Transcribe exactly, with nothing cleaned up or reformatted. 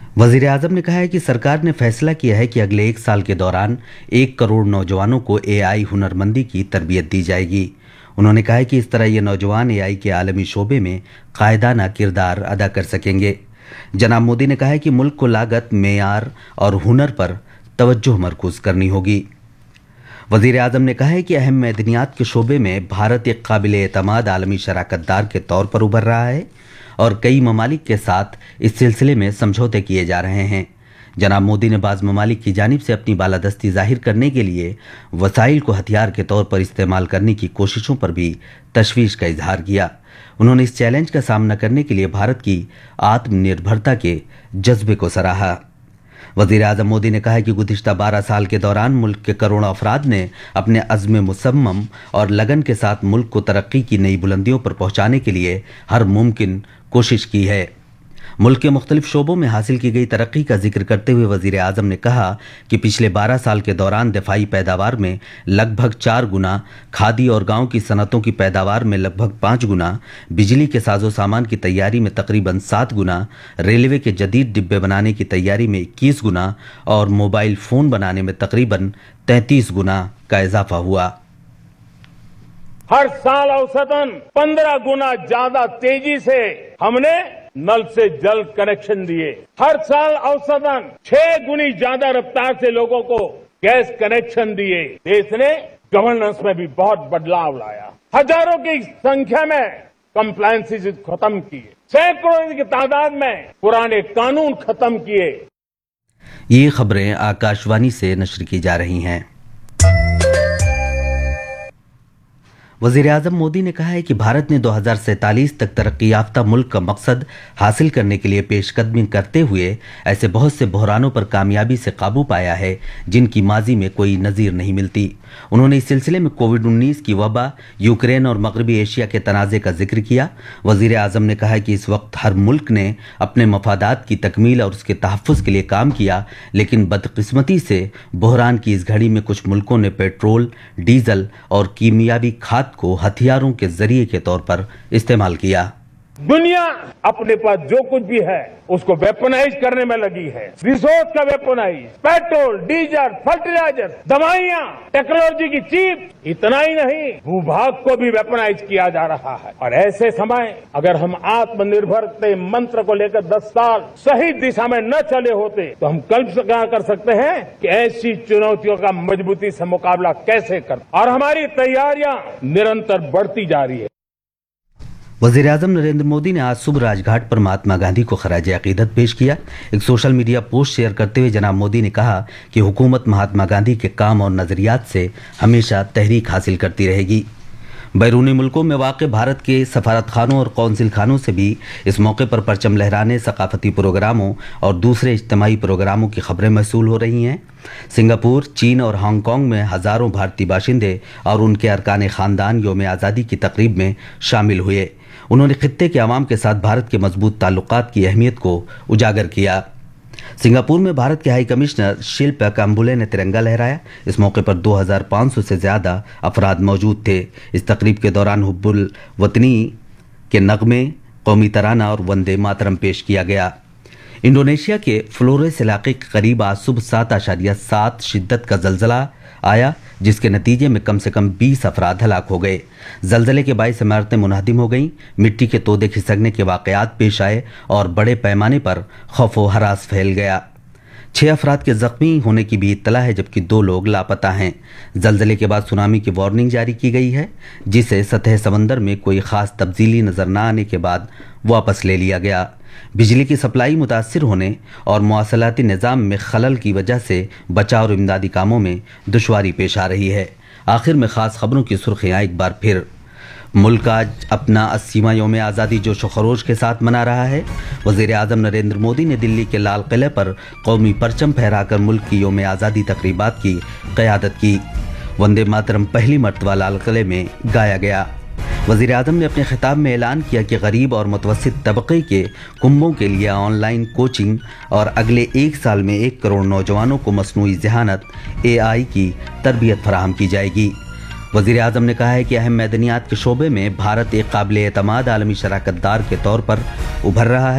वजीर आजम ने कहा है कि सरकार ने फैसला किया है कि अगले एक साल के दौरान एक करोड़ नौजवानों को एआई हुनरमंदी की तरबियत दी जाएगी। उन्होंने कहा है कि इस तरह ये नौजवान एआई के आलमी शोबे में कायदाना किरदार अदा कर सकेंगे। जनाब मोदी ने कहा है कि मुल्क को लागत, मेयार और हुनर पर तवज्जो मरकूज करनी होगी। वजीर आजम ने कहा है कि अहम मैदनियात के शोबे में भारत एक काबिल एतमाद आलमी शराकतदार के तौर पर उभर रहा है और कई ममालिक के साथ इस सिलसिले में समझौते किए जा रहे हैं। जनाब मोदी ने बाज़ ममालिक की जानिब से अपनी बालादस्ती जाहिर करने के लिए वसाइल को हथियार के तौर पर इस्तेमाल करने की कोशिशों पर भी तशवीश का इजहार किया। उन्होंने इस चैलेंज का सामना करने के लिए भारत की आत्मनिर्भरता के जज्बे को सराहा। वजीर आजम मोदी ने कहा है कि गुज़िश्ता बारह साल के दौरान मुल्क के करोड़ों अफराद ने अपने अज़्म मुसम्मम और लगन के साथ मुल्क को तरक्की की नई बुलंदियों पर पहुंचाने के लिए हर मुमकिन कोशिश की है। मुल्क के मुख्तलिफ शोबों में हासिल की गई तरक्की का जिक्र करते हुए वजीर आजम ने कहा कि पिछले बारह साल के दौरान दिफाई पैदावार में लगभग चार गुना, खादी और गांव की सनतों की पैदावार में लगभग पाँच गुना, बिजली के साजो सामान की तैयारी में तकरीबन सात गुना, रेलवे के जदीद डिब्बे बनाने की तैयारी में इक्कीस गुना और मोबाइल फ़ोन बनाने में तकरीबन तैंतीस गुना का इजाफा हुआ। हर साल औसतन पंद्रह गुना ज्यादा तेजी से हमने नल से जल कनेक्शन दिए। हर साल औसतन छह गुनी ज्यादा रफ्तार से लोगों को गैस कनेक्शन दिए। देश ने गवर्नेंस में भी बहुत बदलाव लाया। हजारों की संख्या में कंप्लायंसेस खत्म किए, सैकड़ों की तादाद में पुराने कानून खत्म किए। ये खबरें आकाशवाणी से नश्र की जा रही हैं। वजीर आजम मोदी ने कहा है कि भारत ने दो हज़ार सैंतालीस तक तरक्की याफ्ता मुल्क का मकसद हासिल करने के लिए पेशकदमी करते हुए ऐसे बहुत से बहरानों पर कामयाबी से काबू पाया है जिनकी माजी में कोई नज़ीर नहीं मिलती। उन्होंने इस सिलसिले में कोविड उन्नीस की वबा, यूक्रेन और मगरबी एशिया के तनाज़े का जिक्र किया। वजीर आजम ने कहा कि इस वक्त हर मुल्क ने अपने मफादात की तकमील और उसके तहफ़्फ़ुज़ के लिए काम किया, लेकिन बदकिस्मती से बहरान की इस घड़ी में कुछ मुल्कों ने पेट्रोल, डीजल और कीमियावी खाद को हथियारों के जरिए के तौर पर इस्तेमाल किया। दुनिया अपने पास जो कुछ भी है उसको वेपनाइज करने में लगी है। रिसोर्स का वेपनाइज, पेट्रोल, डीजल, फर्टिलाइजर, दवाइयां, टेक्नोलॉजी की चीज, इतना ही नहीं भूभाग को भी वेपनाइज किया जा रहा है। और ऐसे समय अगर हम आत्मनिर्भर के मंत्र को लेकर दस साल सही दिशा में न चले होते तो हम कल्पना कर सकते हैं कि ऐसी चुनौतियों का मजबूती से मुकाबला कैसे कर, और हमारी तैयारियां निरंतर बढ़ती जा रही है। वज़ीर आज़म नरेंद्र मोदी ने आज सुबह राजघाट पर महात्मा गांधी को खराज अकीदत पेश किया। एक सोशल मीडिया पोस्ट शेयर करते हुए जनाब मोदी ने कहा कि हुकूमत महात्मा गांधी के काम और नज़रियात से हमेशा तहरीक हासिल करती रहेगी। बैरूनी मुल्कों में वाक़ भारत के सफारत खानों और कौंसिल खानों से भी इस मौके पर परचम लहराने, सकाफती प्रोग्रामों और दूसरे इज्तिमाई प्रोग्रामों की खबरें मौसूल हो रही हैं। सिंगापुर, चीन और हांगकांग में हज़ारों भारतीय बाशिंदे और उनके अरकान ख़ानदान यौम आज़ादी की तकरीब में शामिल हुए। उन्होंने खित्ते के अवाम के साथ भारत के मजबूत ताल्लुकात की अहमियत को उजागर किया। सिंगापुर में भारत के हाई कमिश्नर शिल्पा काम्बुले ने तिरंगा लहराया। इस मौके पर दो हज़ार पाँच सौ से ज़्यादा अफराद मौजूद थे। इस तकरीब के दौरान हुब्बुल वतनी के नगमे, कौमी तराना और वंदे मातरम पेश किया गया। इंडोनेशिया के फ्लोरेस इलाके के करीब आज सुबह सात आशारिया सात शिद्दत का जल्जला आया, जिसके नतीजे में कम से कम बीस अफराद हलाक हो गए। जल्जले के बाइस इमारतें मुनहदिम हो गईं, मिट्टी के तोदे खिसकने के वाक़यात पेश आए और बड़े पैमाने पर खौफ व हरास फैल गया। छह अफराद के जख्मी होने की भी इत्तला है, जबकि दो लोग लापता हैं। जल्जले के बाद सुनामी की वार्निंग जारी की गई है, जिसे सतह समंदर में कोई खास तब्दीली नजर न आने के बाद वापस ले लिया गया। बिजली की सप्लाई मुतासिर होने और मवासलाती निज़ाम में खलल की वजह से बचाव और इमदादी कामों में दुश्वारी पेश आ रही है। आखिर में ख़ास खबरों की सुर्खियाँ एक बार फिर। मुल्क आज अपना अस्सीवां यौम आज़ादी जोश व खरोश के साथ मना रहा है। वज़ीर आज़म नरेंद्र मोदी ने दिल्ली के लाल किले पर कौमी परचम फहराकर मुल्क की यौम आज़ादी तकरीबात की क़यादत की। वंदे मातरम पहली मरतबा लाल किले में गाया गया। वज़ीर आज़म ने अपने खिताब में ऐलान किया कि गरीब और मुतवस्सित तबके के कुंबों के लिए ऑनलाइन कोचिंग और अगले एक साल में एक करोड़ नौजवानों को मसनूई ज़हानत ए आई की तरबियत फराहम की जाएगी। वज़ीर आज़म ने कहा है कि अहम मैदनियात के शोबे में भारत एक काबिल एतमाद आलमी शराकतदार के तौर पर उभर रहा है।